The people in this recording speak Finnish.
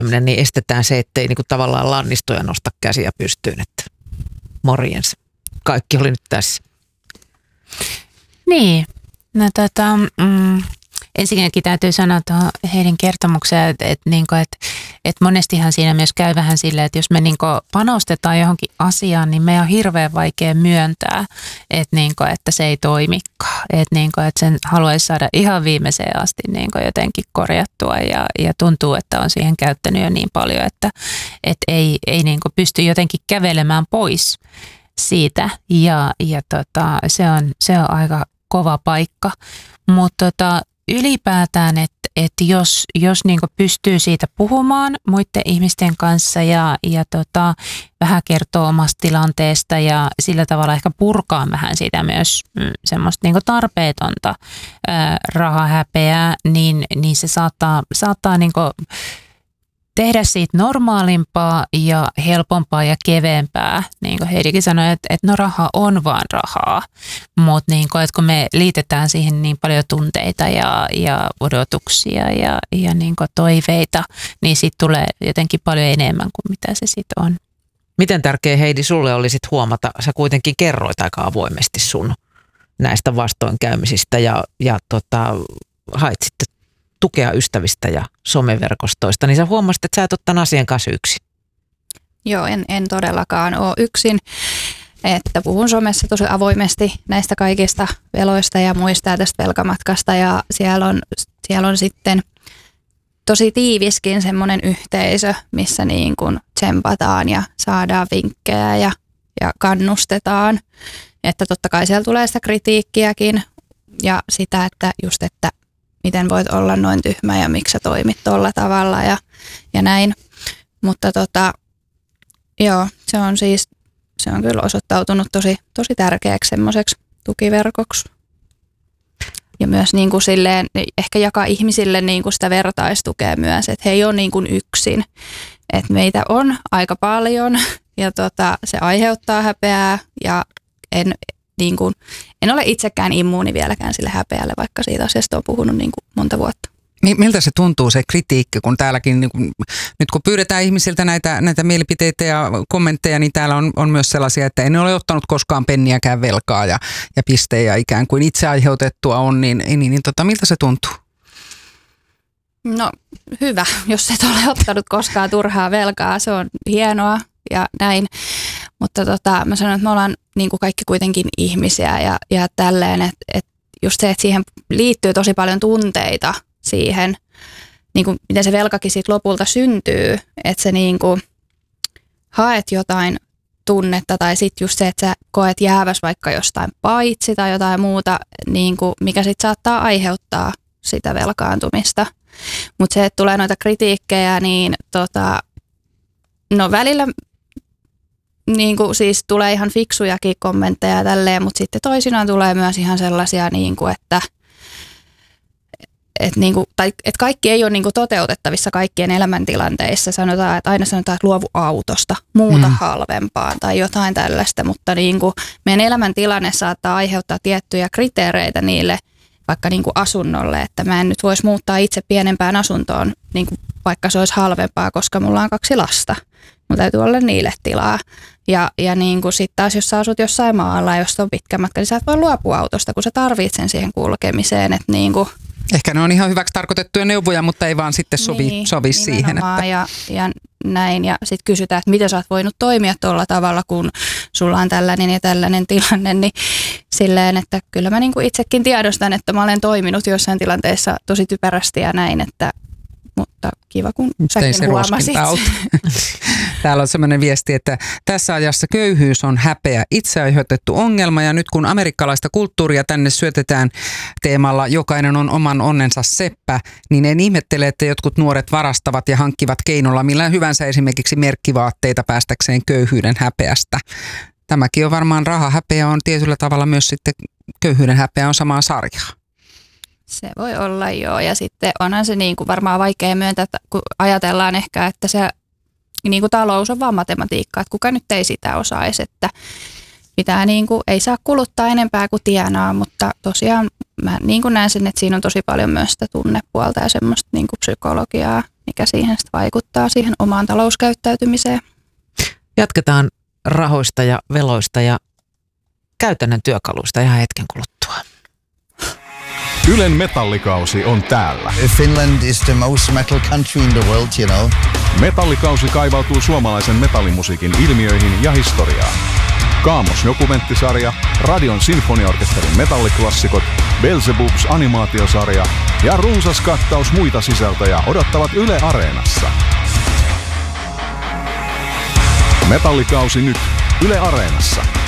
niin estetään se, ettei niin kuin tavallaan lannistoja nosta käsiä pystyyn, että morjens. Kaikki oli nyt tässä. Niin, no ensinnäkin täytyy sanoa tuohon Heidin kertomukseen, että monestihan siinä myös käy vähän silleen, että jos me panostetaan johonkin asiaan, niin meidän on hirveän vaikea myöntää, että se ei toimikaan. Että sen haluaisi saada ihan viimeiseen asti jotenkin korjattua ja tuntuu, että on siihen käyttänyt jo niin paljon, että ei pysty jotenkin kävelemään pois siitä ja se on aika kova paikka, mutta ylipäätään, että jos pystyy siitä puhumaan muiden ihmisten kanssa ja vähän kertoo omasta tilanteesta ja sillä tavalla ehkä purkaa vähän sitä myös semmoista tarpeetonta rahahäpeää, niin se saattaa tehdä siitä normaalimpaa ja helpompaa ja keveämpää. Niin kuin Heidikin sanoi, että no raha on vaan rahaa, mutta että kun me liitetään siihen niin paljon tunteita ja odotuksia ja toiveita, niin siitä tulee jotenkin paljon enemmän kuin mitä se sitten on. Miten tärkeä, Heidi, sulle oli sit huomata, sä kuitenkin kerroit aika avoimesti sun näistä vastoinkäymisistä ja hait sitten tukea ystävistä ja someverkostoista, niin sä huomasit, että sä et ottanut asian kanssa yksin. Joo, en todellakaan ole yksin, että puhun somessa tosi avoimesti näistä kaikista veloista ja muista ja tästä velkamatkasta ja siellä on sitten tosi tiiviskin semmoinen yhteisö, missä niin kuin tsempataan ja saadaan vinkkejä ja kannustetaan, että totta kai siellä tulee sitä kritiikkiäkin ja sitä, että miten voit olla noin tyhmä ja miksi sä toimit tolla tavalla ja näin. Mutta joo, se on kyllä osoittautunut tosi tärkeäksi semmoiseksi tukiverkoksi. Ja myös niin kuin silleen, ehkä jakaa ihmisille niin kuin sitä vertaistukea myös, että he ei ole niin kuin yksin. Että meitä on aika paljon ja se aiheuttaa häpeää ja en ole itsekään immuuni vieläkään sille häpeälle, vaikka siitä asiasta on puhunut niin kuin monta vuotta. Miltä se tuntuu se kritiikki, kun täälläkin, nyt kun pyydetään ihmisiltä näitä mielipiteitä ja kommentteja, niin täällä on myös sellaisia, että en ole ottanut koskaan penniäkään velkaa ja pistejä ikään kuin itse aiheutettua on, niin miltä se tuntuu? No hyvä, jos et ole ottanut koskaan turhaa velkaa, se on hienoa ja näin. Mutta mä sanon, että me ollaan niin kuin kaikki kuitenkin ihmisiä ja tälleen, että just se, että siihen liittyy tosi paljon tunteita siihen, niin kuin miten se velkakin siitä lopulta syntyy, että se niin kuin haet jotain tunnetta tai sitten just se, että sä koet jääväs vaikka jostain paitsi tai jotain muuta, niin kuin, mikä sitten saattaa aiheuttaa sitä velkaantumista. Mutta se, että tulee noita kritiikkejä, niin no välillä niin kuin siis tulee ihan fiksujakin kommentteja ja tälleen, mutta sitten toisinaan tulee myös ihan sellaisia, niin kuin, että kaikki ei ole niin kuin toteutettavissa kaikkien elämäntilanteissa. Aina sanotaan, että luovu autosta, muuta halvempaa tai jotain tällaista, mutta niin kuin meidän elämäntilanne saattaa aiheuttaa tiettyjä kriteereitä niille vaikka niin kuin asunnolle, että mä en nyt voisi muuttaa itse pienempään asuntoon, niin kuin vaikka se olisi halvempaa, koska mulla on 2 lasta. Mun täytyy olla niille tilaa. Ja niin kuin sitten taas, jos sä asut jossain maalla, jos on pitkä matka, niin sä et voi luopua autosta, kun sä tarvitset sen siihen kulkemiseen. Että niin kuin ehkä ne on ihan hyväksi tarkoitettuja neuvoja, mutta ei vaan sitten sovi siihen. Että ja näin. Ja sitten kysytään, että miten sä oot voinut toimia tuolla tavalla, kun sulla on tällainen ja tällainen tilanne. Niin silleen, että kyllä mä niin kuin itsekin tiedostan, että mä olen toiminut jossain tilanteessa tosi typerästi ja näin, mutta kiva, kun säkin huomasit. Täällä on sellainen viesti, että tässä ajassa köyhyys on häpeä, itse aiheutettu ongelma ja nyt kun amerikkalaista kulttuuria tänne syötetään teemalla jokainen on oman onnensa seppä, niin en ihmettele, että jotkut nuoret varastavat ja hankkivat keinolla millään hyvänsä esimerkiksi merkkivaatteita päästäkseen köyhyyden häpeästä. Tämäkin on varmaan rahahäpeä on tietyllä tavalla myös sitten köyhyyden häpeä on samaa sarjaa. Se voi olla joo ja sitten onhan se niin kuin varmaan vaikea myöntää, kun ajatellaan ehkä, että se niin kuin talous on vaan matematiikkaa, että kuka nyt ei sitä osaisi, että pitää niin kuin, ei saa kuluttaa enempää kuin tienaa, mutta tosiaan mä niin kuin näen sen, että siinä on tosi paljon myös sitä tunnepuolta ja semmoista niin kuin psykologiaa, mikä siihen sitten vaikuttaa siihen omaan talouskäyttäytymiseen. Jatketaan rahoista ja veloista ja käytännön työkaluista ihan hetken kuluttua. Ylen metallikausi on täällä. Finland is the most metal country in the world, you know. Metallikausi kaivautuu suomalaisen metallimusiikin ilmiöihin ja historiaan. Kaamos-dokumenttisarja, Radion sinfoniaorkesterin metalliklassikot, Beelzebubs animaatiosarja ja runsas kattaus muita sisältöjä odottavat Yle Areenassa. Metallikausi nyt Yle Areenassa.